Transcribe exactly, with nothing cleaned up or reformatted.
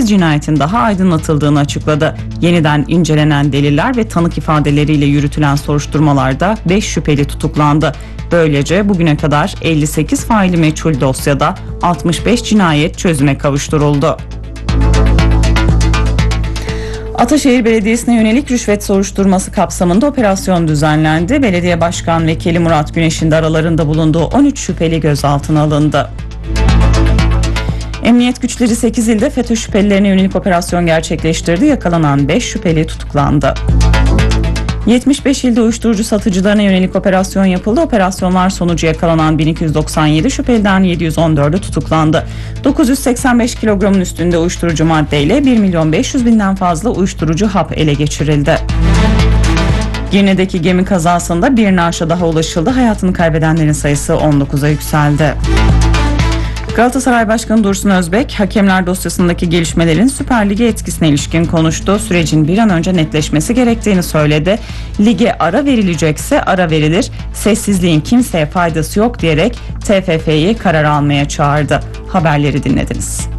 cinayetin daha aydınlatıldığını açıkladı. Yeniden incelenen deliller ve tanık ifadeleriyle yürütülen soruşturmalarda beş şüpheli tutuklandı. Böylece bugüne kadar elli sekiz faili meçhul dosyada altmış beş cinayet çözüme kavuşturuldu. Ataşehir Belediyesi'ne yönelik rüşvet soruşturması kapsamında operasyon düzenlendi. Belediye Başkan Vekili Murat Güneş'in de aralarında bulunduğu on üç şüpheli gözaltına alındı. Emniyet güçleri sekiz ilde FETÖ şüphelilerine yönelik operasyon gerçekleştirdi. Yakalanan beş şüpheli tutuklandı. yetmiş beş ilde uyuşturucu satıcılarına yönelik operasyon yapıldı. Operasyonlar sonucu yakalanan bin iki yüz doksan yedi şüpheliden yedi yüz on dördü tutuklandı. dokuz yüz seksen beş kilogramın üstünde uyuşturucu maddeyle bir milyon beş yüz binden fazla uyuşturucu hap ele geçirildi. Girne'deki gemi kazasında bir naaşa daha ulaşıldı. Hayatını kaybedenlerin sayısı on dokuza yükseldi. Galatasaray Başkanı Dursun Özbek, hakemler dosyasındaki gelişmelerin Süper Lig'e etkisine ilişkin konuştu. Sürecin bir an önce netleşmesi gerektiğini söyledi. Lige ara verilecekse ara verilir, sessizliğin kimseye faydası yok diyerek T F F'yi karar almaya çağırdı. Haberleri dinlediniz.